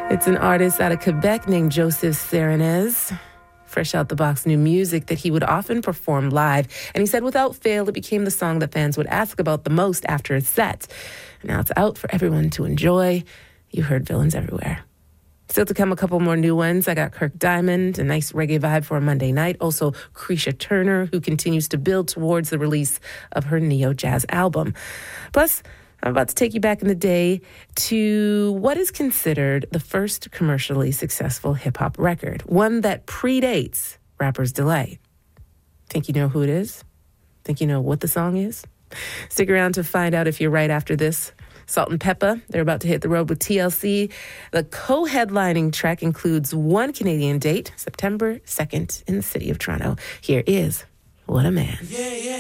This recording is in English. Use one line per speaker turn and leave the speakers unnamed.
It's an artist out of Quebec named Joseph Serenez. Fresh out the box new music that he would often perform live. And he said without fail, it became the song that fans would ask about the most after a set. And now it's out for everyone to enjoy. You heard Villains Everywhere. Still to come, a couple more new ones. I got Kirk Diamond, a nice reggae vibe for a Monday night. Also, Creisha Turner, who continues to build towards the release of her neo-jazz album. Plus, I'm about to take you back in the day to what is considered the first commercially successful hip-hop record, one that predates Rapper's Delight. Think you know who it is? Think you know what the song is? Stick around to find out if you're right after this. Salt and Peppa, they're about to hit the road with TLC. The co-headlining track includes one Canadian date, September 2nd in the city of Toronto. Here is What a Man.